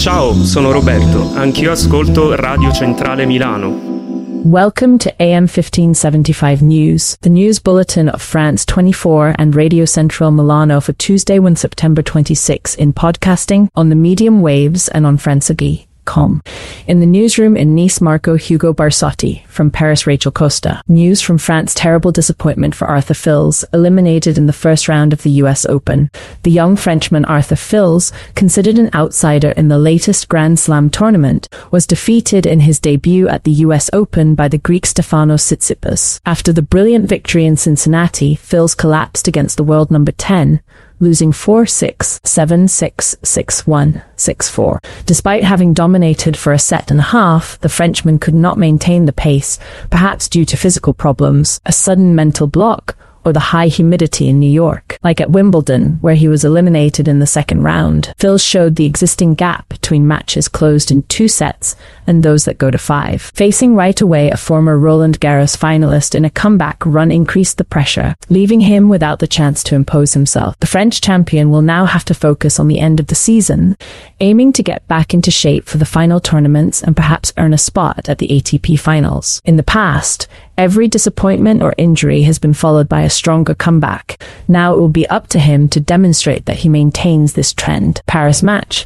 Ciao, sono Roberto. Anch'io ascolto Radio Centrale Milano. Welcome to AM 1575 News, the news bulletin of France 24 and Radio Central Milano for Tuesday, 1 September 26, in podcasting, on the medium waves and on francegui.com. In the newsroom in Nice, Marco Hugo Barsotti. From Paris, Rachel Costa. News from France: terrible disappointment for Arthur Fils, eliminated in the first round of the US Open. The young Frenchman Arthur Fils, considered an outsider in the latest Grand Slam tournament, was defeated in his debut at the US Open by the Greek Stefanos Tsitsipas. After the brilliant victory in Cincinnati, Fils collapsed against the world number 10, losing 4-6, 7-6, 6-1, 6-4. Despite having dominated for a set and a half, the Frenchman could not maintain the pace, perhaps due to physical problems, a sudden mental block, or the high humidity in New York. Like at Wimbledon, where he was eliminated in the second round, Fils showed the existing gap between matches closed in 2 sets and those that go to 5. Facing right away a former Roland Garros finalist in a comeback run increased the pressure, leaving him without the chance to impose himself. The French champion will now have to focus on the end of the season, aiming to get back into shape for the final tournaments and perhaps earn a spot at the ATP finals. In the past, every disappointment or injury has been followed by a stronger comeback. Now it will be up to him to demonstrate that he maintains this trend. Paris match,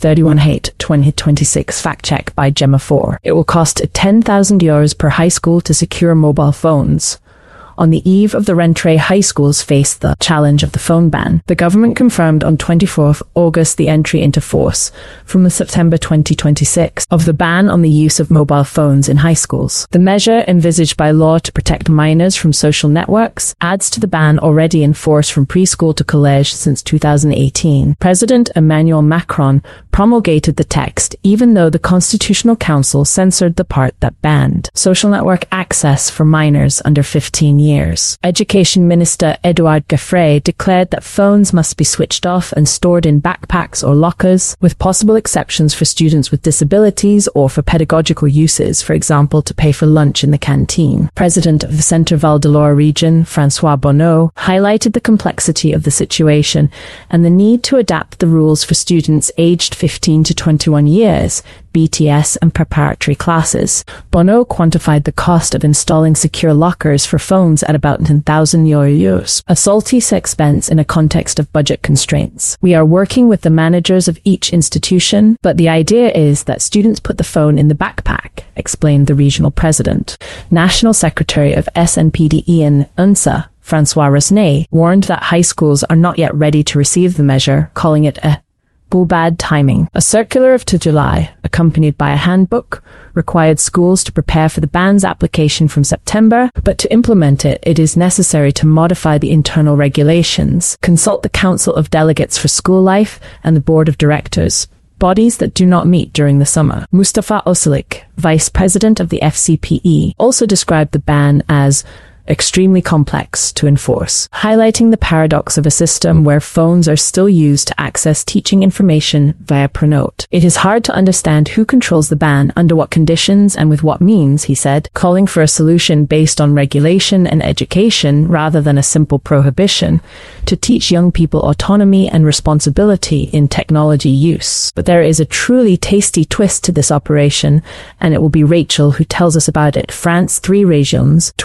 31/8/2026, fact check by Gemma 4. It will cost €10,000 per high school to secure mobile phones. On the eve of the rentrée, high schools face the challenge of the phone ban. The government confirmed on 24th August the entry into force from September 2026 of the ban on the use of mobile phones in high schools. The measure, envisaged by law to protect minors from social networks, adds to the ban already in force from preschool to college since 2018. President Emmanuel Macron promulgated the text, even though the Constitutional Council censored the part that banned social network access for minors under 15 years. Education Minister Edouard Gaffray declared that phones must be switched off and stored in backpacks or lockers, with possible exceptions for students with disabilities or for pedagogical uses, for example, to pay for lunch in the canteen. President of the Centre Val d'Loire region, François Bonneau, highlighted the complexity of the situation and the need to adapt the rules for students aged 15 to 21 years, BTS and preparatory classes. Bonneau quantified the cost of installing secure lockers for phones at about €10,000, a salty expense in a context of budget constraints. We are working with the managers of each institution, but the idea is that students put the phone in the backpack, explained the regional president. National Secretary of SNPDE UNSA, François Resnais, warned that high schools are not yet ready to receive the measure, calling it a bad timing. A circular of 2 July, accompanied by a handbook, required schools to prepare for the ban's application from September, but to implement it, it is necessary to modify the internal regulations, consult the Council of Delegates for School Life and the Board of Directors, bodies that do not meet during the summer. Mustafa Osalik, vice president of the FCPE, also described the ban as extremely complex to enforce, highlighting the paradox of a system where phones are still used to access teaching information via Pronote. It is hard to understand who controls the ban, under what conditions, and with what means, he said, calling for a solution based on regulation and education rather than a simple prohibition, to teach young people autonomy and responsibility in technology use. But there is a truly tasty twist to this operation, and it will be Rachel who tells us about it. France 3 Régions,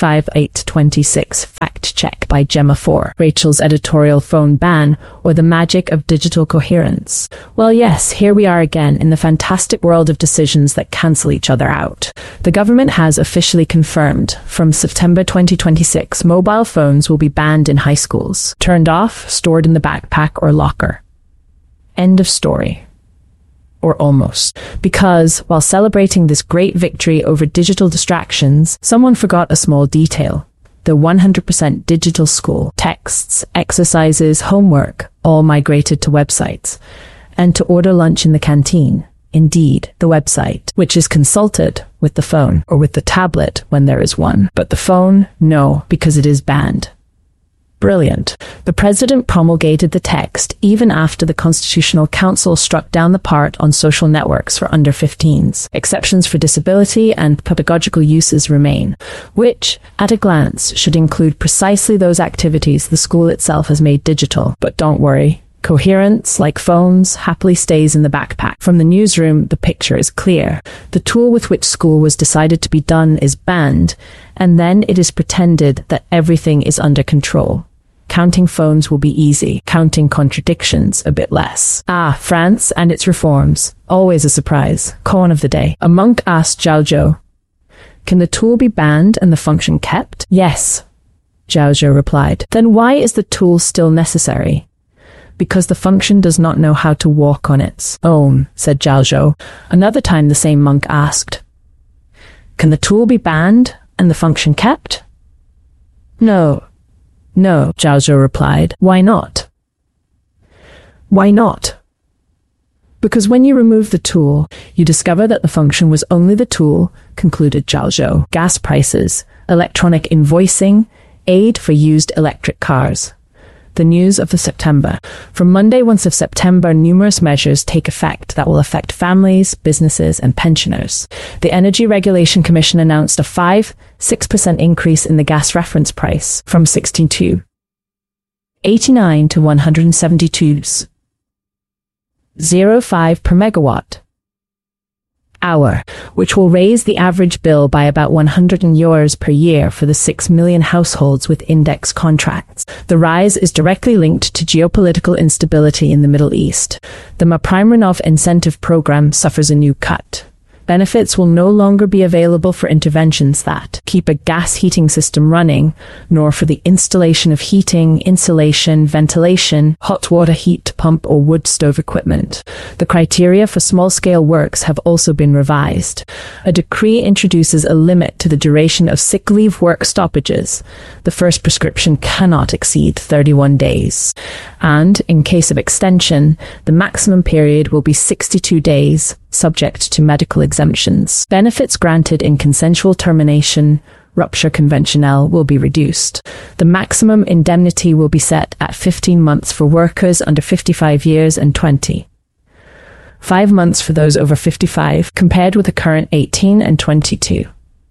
25/8/26, fact check by Gemma 4. Rachel's editorial phone ban, or the magic of digital coherence. Well, yes, here we are again in the fantastic world of decisions that cancel each other out. The government has officially confirmed from September 2026, mobile phones will be banned in high schools. Turned off, stored in the backpack or locker. End of story. Or almost. Because, while celebrating this great victory over digital distractions, someone forgot a small detail. The 100% digital school. Texts, exercises, homework, all migrated to websites. And to order lunch in the canteen. Indeed, the website, which is consulted with the phone or with the tablet when there is one. But the phone, no, because it is banned. Brilliant. The president promulgated the text even after the Constitutional Council struck down the part on social networks for under 15s. Exceptions for disability and pedagogical uses remain, which, at a glance, should include precisely those activities the school itself has made digital. But don't worry. Coherence, like phones, happily stays in the backpack. From the newsroom, the picture is clear. The tool with which school was decided to be done is banned, and then it is pretended that everything is under control. Counting phones will be easy, counting contradictions a bit less. France and its reforms. Always a surprise. Koan of the day. A monk asked Zhao Zhou, "Can the tool be banned and the function kept?" "Yes," Zhao Zhou replied. "Then why is the tool still necessary?" "Because the function does not know how to walk on its own," said Zhao Zhou. Another time the same monk asked, "Can the tool be banned and the function kept?" No, Zhao Zhou replied. "Why not?" "Why not? Because when you remove the tool, you discover that the function was only the tool," concluded Zhao Zhou. Gas prices, electronic invoicing, aid for used electric cars. The news of the September. From Monday, 1st of September, numerous measures take effect that will affect families, businesses, and pensioners. The Energy Regulation Commission announced a 5.6% increase in the gas reference price from 16.89 to 172.05 per megawatt hour, which will raise the average bill by about €100 per year for the 6 million households with index contracts. The rise is directly linked to geopolitical instability in the Middle East. The Maprimanov incentive program suffers a new cut. Benefits will no longer be available for interventions that keep a gas heating system running, nor for the installation of heating, insulation, ventilation, hot water heat pump or wood stove equipment. The criteria for small-scale works have also been revised. A decree introduces a limit to the duration of sick leave work stoppages. The first prescription cannot exceed 31 days. And, in case of extension, the maximum period will be 62 days, subject to medical exemptions. Benefits granted in consensual termination, rupture conventionnelle, will be reduced. The maximum indemnity will be set at 15 months for workers under 55 years and 25 months for those over 55, compared with the current 18 and 22.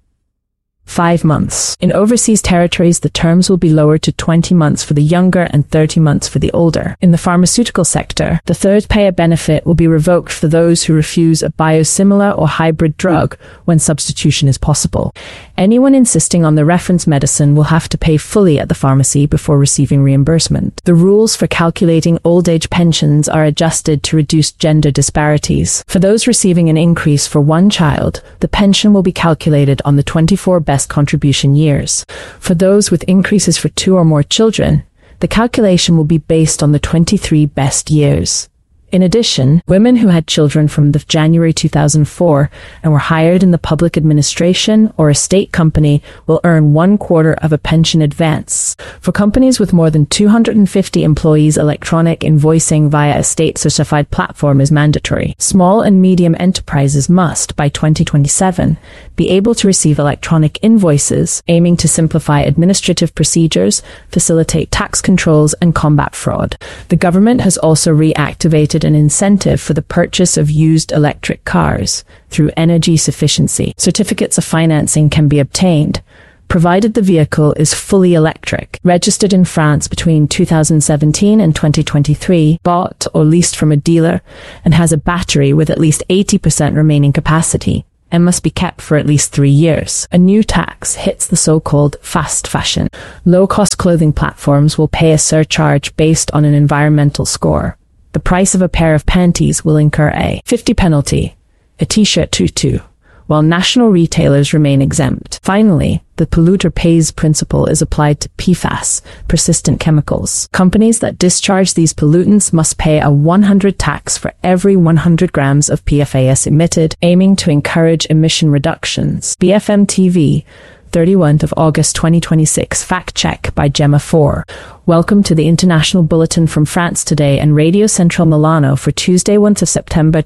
5 months. In overseas territories, the terms will be lowered to 20 months for the younger and 30 months for the older. In the pharmaceutical sector, the third payer benefit will be revoked for those who refuse a biosimilar or hybrid drug when substitution is possible. Anyone insisting on the reference medicine will have to pay fully at the pharmacy before receiving reimbursement. The rules for calculating old age pensions are adjusted to reduce gender disparities. For those receiving an increase for one child, the pension will be calculated on the 24 best contribution years. For those with increases for 2 or more children, the calculation will be based on the 23 best years. In addition, women who had children from the January 2004 and were hired in the public administration or a state company will earn 1/4 of a pension advance. For companies with more than 250 employees, electronic invoicing via a state-certified platform is mandatory. Small and medium enterprises must, by 2027, be able to receive electronic invoices, aiming to simplify administrative procedures, facilitate tax controls, and combat fraud. The government has also reactivated an incentive for the purchase of used electric cars through energy sufficiency. Certificates of financing can be obtained, provided the vehicle is fully electric, registered in France between 2017 and 2023, bought or leased from a dealer, and has a battery with at least 80% remaining capacity, and must be kept for at least 3 years. A new tax hits the so-called fast fashion. Low-cost clothing platforms will pay a surcharge based on an environmental score. The price of a pair of panties will incur a 50 penalty, a t-shirt tutu, while national retailers remain exempt. Finally, the polluter pays principle is applied to PFAS, persistent chemicals. Companies that discharge these pollutants must pay a 100 tax for every 100 grams of PFAS emitted, aiming to encourage emission reductions. BFM TV, 31st of August 2026. Fact check by Gemma 4. Welcome to the International Bulletin from France Today and Radio Central Milano for Tuesday, 1st of September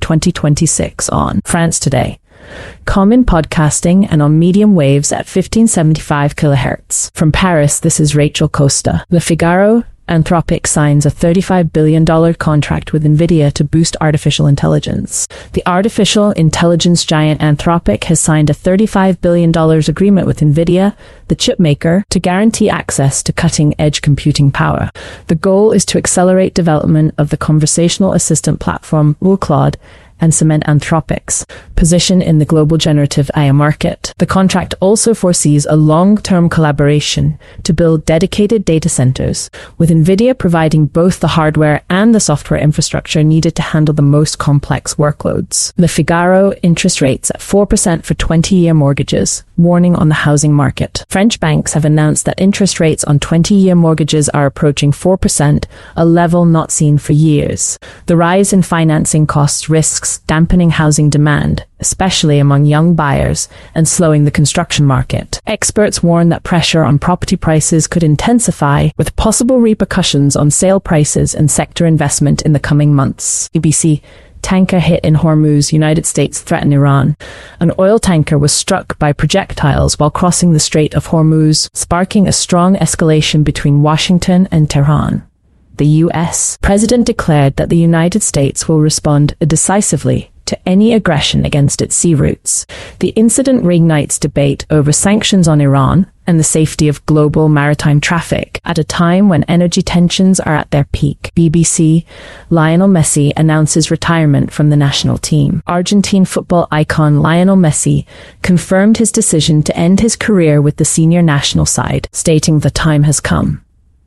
2026 on France Today. Common podcasting and on medium waves at 1575 kHz. From Paris, this is Rachel Costa. Le Figaro, Anthropic signs a $35 billion contract with NVIDIA to boost artificial intelligence. The artificial intelligence giant Anthropic has signed a $35 billion agreement with NVIDIA, the chip maker, to guarantee access to cutting-edge computing power. The goal is to accelerate development of the conversational assistant platform Claude and cement Anthropic's position in the global generative AI market. The contract also foresees a long-term collaboration to build dedicated data centers, with NVIDIA providing both the hardware and the software infrastructure needed to handle the most complex workloads. Le Figaro: interest rates at 4% for 20-year mortgages, warning on the housing market. French banks have announced that interest rates on 20-year mortgages are approaching 4%, a level not seen for years. The rise in financing costs risks dampening housing demand, especially among young buyers, and slowing the construction market. Experts warn that pressure on property prices could intensify, with possible repercussions on sale prices and sector investment in the coming months. BBC: tanker hit in Hormuz, United States threaten Iran. An oil tanker was struck by projectiles while crossing the Strait of Hormuz, sparking a strong escalation between Washington and Tehran. The U.S. president declared that the United States will respond decisively to any aggression against its sea routes. The incident reignites debate over sanctions on Iran and the safety of global maritime traffic at a time when energy tensions are at their peak. BBC: Lionel Messi announces retirement from the national team. Argentine football icon Lionel Messi confirmed his decision to end his career with the senior national side, stating the time has come.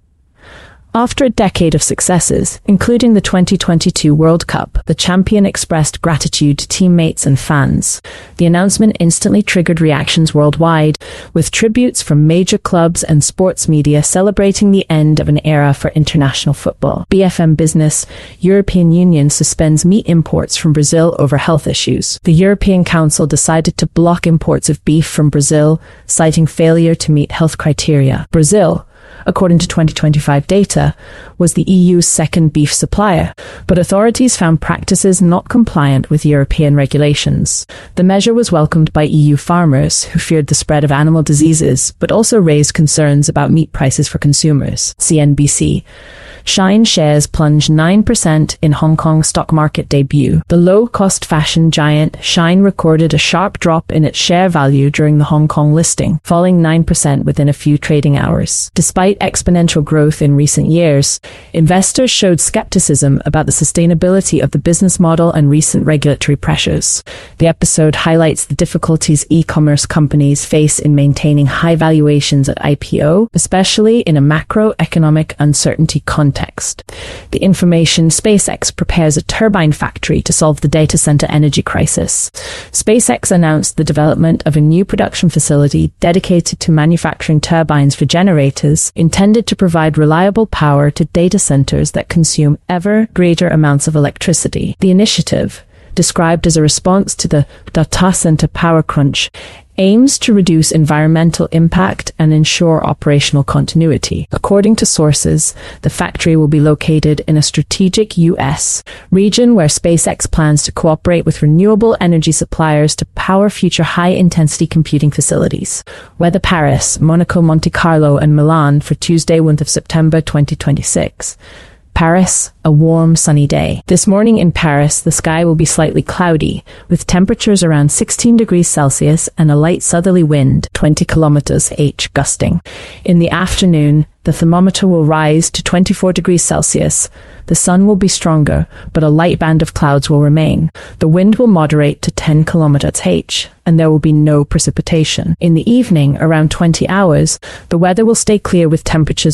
After a decade of successes, including the 2022 World Cup, the champion expressed gratitude to teammates and fans. The announcement instantly triggered reactions worldwide, with tributes from major clubs and sports media celebrating the end of an era for international football. BFM Business: European Union suspends meat imports from Brazil over health issues. The European Council decided to block imports of beef from Brazil, citing failure to meet health criteria. Brazil, according to 2025 data, was the EU's second beef supplier, but authorities found practices not compliant with European regulations. The measure was welcomed by EU farmers, who feared the spread of animal diseases, but also raised concerns about meat prices for consumers. CNBC: Shein shares plunge 9% in Hong Kong stock market debut. The low-cost fashion giant Shein recorded a sharp drop in its share value during the Hong Kong listing, falling 9% within a few trading hours. Despite exponential growth in recent years, investors showed skepticism about the sustainability of the business model and recent regulatory pressures. The episode highlights the difficulties e-commerce companies face in maintaining high valuations at IPO, especially in a macroeconomic uncertainty context. The information: SpaceX prepares a turbine factory to solve the data center energy crisis. SpaceX announced the development of a new production facility dedicated to manufacturing turbines for generators intended to provide reliable power to data centers that consume ever greater amounts of electricity. The initiative, described as a response to the data center power crunch, aims to reduce environmental impact and ensure operational continuity. According to sources, the factory will be located in a strategic U.S. region where SpaceX plans to cooperate with renewable energy suppliers to power future high-intensity computing facilities. Weather: Paris, Monaco, Monte Carlo, and Milan for Tuesday, 1st of September 2026. Paris, a warm, sunny day. This morning in Paris, the sky will be slightly cloudy, with temperatures around 16 degrees Celsius and a light southerly wind, 20 km/h gusting. In the afternoon, the thermometer will rise to 24 degrees Celsius. The sun will be stronger, but a light band of clouds will remain. The wind will moderate to 10 km/h, and there will be no precipitation. In the evening, around 20 hours, the weather will stay clear with temperatures